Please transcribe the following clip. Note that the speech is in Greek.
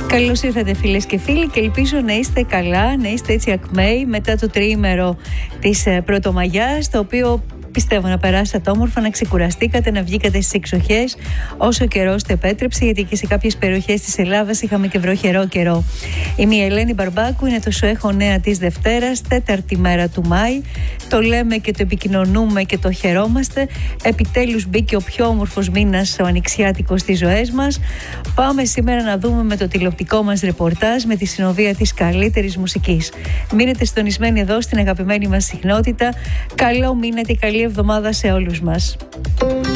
Καλώς ήρθατε φίλες και φίλοι και ελπίζω να είστε καλά, να είστε έτσι ακμαίοι μετά το τριήμερο της Πρωτομαγιάς, το οποίο πιστεύω να περάσατε όμορφα, να ξεκουραστήκατε, να βγήκατε στις εξοχές όσο καιρός το επέτρεψε, γιατί και σε κάποιες περιοχές της Ελλάδας είχαμε και βροχερό καιρό. Είμαι η Ελένη Μπαρμπάκου, είναι το Σοέχο Νέα της Δευτέρας, 4η μέρα του Μάη. Το λέμε και το επικοινωνούμε και το χαιρόμαστε. Επιτέλους μπήκε ο πιο όμορφος μήνας, ο ανοιξιάτικος, στις ζωές μας. Πάμε σήμερα να δούμε με το τηλεοπτικό μας ρεπορτάζ με τη συνοδεία της καλύτερης μουσικής. Μείνετε συντονισμένοι εδώ στην αγαπημένη μας συχνότητα. Καλό μήνα και καλή εβδομάδα σε όλους μας.